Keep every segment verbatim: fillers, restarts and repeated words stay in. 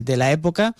de la época.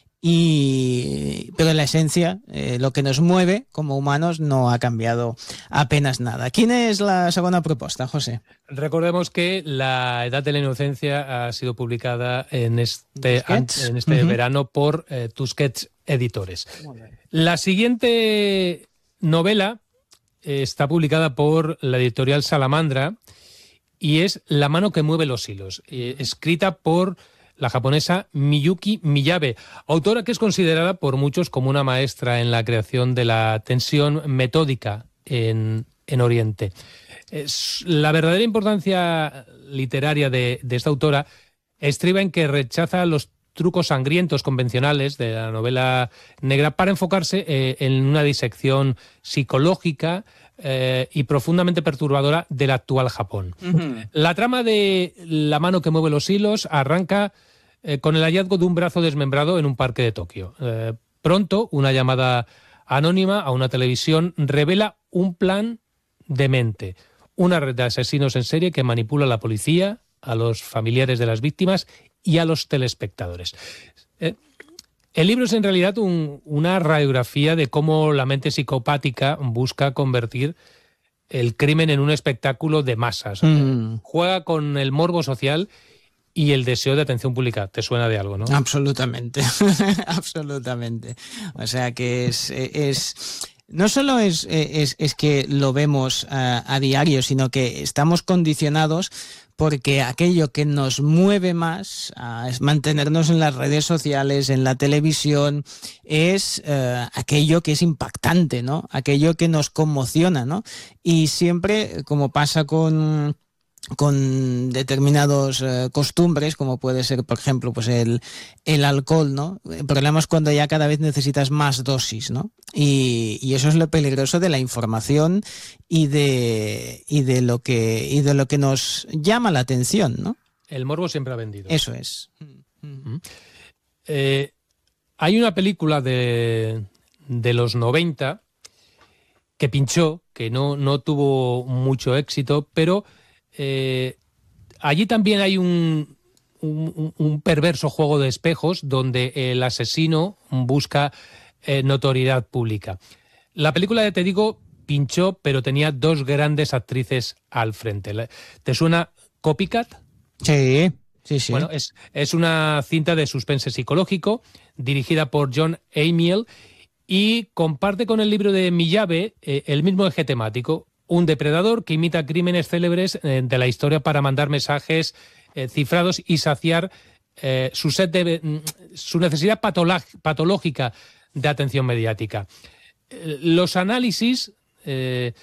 Y, pero en la esencia, eh, lo que nos mueve como humanos no ha cambiado apenas nada. ¿Quién es la segunda propuesta, José? Recordemos que La Edad de la Inocencia ha sido publicada en este, en este uh-huh. verano por eh, Tusquets Editores. La siguiente novela eh, está publicada por la editorial Salamandra y es La mano que mueve los hilos, eh, escrita por la japonesa Miyuki Miyabe, autora que es considerada por muchos como una maestra en la creación de la tensión metódica en, en Oriente. Es, la verdadera importancia literaria de, de esta autora estriba en que rechaza los trucos sangrientos convencionales de la novela negra para enfocarse eh, en una disección psicológica eh, y profundamente perturbadora del actual Japón. Uh-huh. La trama de La mano que mueve los hilos arranca eh, con el hallazgo de un brazo desmembrado en un parque de Tokio. Eh, pronto, una llamada anónima a una televisión revela un plan demente, una red de asesinos en serie que manipula a la policía, a los familiares de las víctimas y a los telespectadores. Eh, el libro es en realidad un, una radiografía de cómo la mente psicopática busca convertir el crimen en un espectáculo de masas. Mm. Juega con el morbo social y el deseo de atención pública. ¿Te suena de algo, no? Absolutamente, absolutamente. O sea que es... es... No solo es, es, es que lo vemos uh, a diario, sino que estamos condicionados porque aquello que nos mueve más uh, es mantenernos en las redes sociales, en la televisión, es uh, aquello que es impactante, ¿no? Aquello que nos conmociona, ¿no? Y siempre, como pasa con... con determinados eh, costumbres, como puede ser, por ejemplo, pues el, el alcohol, ¿no? El problema es cuando ya cada vez necesitas más dosis, ¿no? Y, y eso es lo peligroso de la información y de, y de lo que, y de lo que nos llama la atención, ¿no? El morbo siempre ha vendido. Eso es. Mm-hmm. Eh, hay una película de, de los noventa que pinchó, que no, no tuvo mucho éxito, pero Eh, allí también hay un, un, un perverso juego de espejos donde el asesino busca eh, notoriedad pública. La película, ya te digo, pinchó, pero tenía dos grandes actrices al frente. ¿Te suena Copycat? Sí, sí, sí. Bueno, es, es una cinta de suspense psicológico dirigida por John Amiel y comparte con el libro de Miyabe eh, el mismo eje temático. Un depredador que imita crímenes célebres eh, de la historia para mandar mensajes eh, cifrados y saciar eh, su, sed de, su necesidad patológica de atención mediática. Eh, los análisis eh,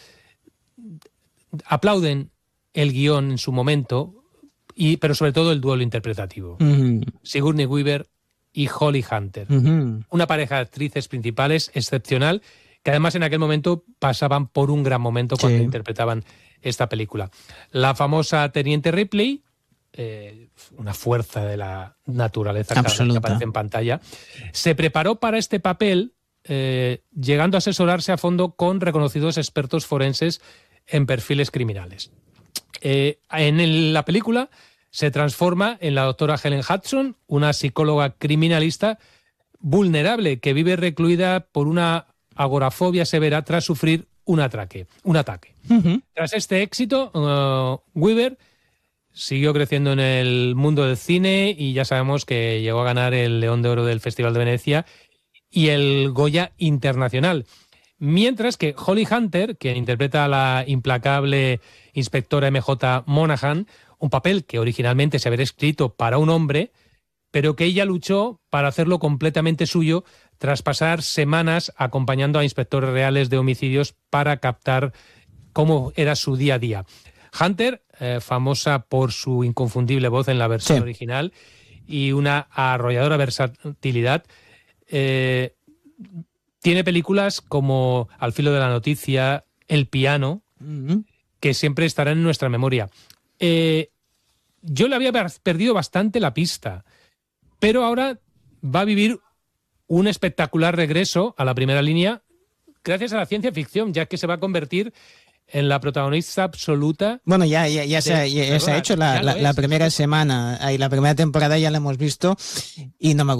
aplauden el guión en su momento, y, pero sobre todo el duelo interpretativo. Uh-huh. Sigourney Weaver y Holly Hunter. Uh-huh. Una pareja de actrices principales excepcional, que además en aquel momento pasaban por un gran momento cuando sí. interpretaban esta película. La famosa Teniente Ripley, eh, una fuerza de la naturaleza que aparece en pantalla, se preparó para este papel eh, llegando a asesorarse a fondo con reconocidos expertos forenses en perfiles criminales. Eh, en el, la película se transforma en la doctora Helen Hudson, una psicóloga criminalista vulnerable que vive recluida por una agorafobia severa tras sufrir un ataque. Un ataque. Uh-huh. Tras este éxito, uh, Weaver siguió creciendo en el mundo del cine y ya sabemos que llegó a ganar el León de Oro del Festival de Venecia y el Goya Internacional. Mientras que Holly Hunter, quien interpreta a la implacable inspectora M J Monaghan, un papel que originalmente se había escrito para un hombre, pero que ella luchó para hacerlo completamente suyo tras pasar semanas acompañando a inspectores reales de homicidios para captar cómo era su día a día. Hunter, eh, famosa por su inconfundible voz en la versión sí. original y una arrolladora versatilidad, eh, tiene películas como Al filo de la noticia, El piano, uh-huh. que siempre estarán en nuestra memoria. Eh, yo le había perdido bastante la pista, pero ahora va a vivir un espectacular regreso a la primera línea gracias a la ciencia ficción, ya que se va a convertir en la protagonista absoluta. Bueno, ya, ya, ya, de, se, ha, ya, ya se ha hecho la, la, la primera semana y la primera temporada ya la hemos visto y no me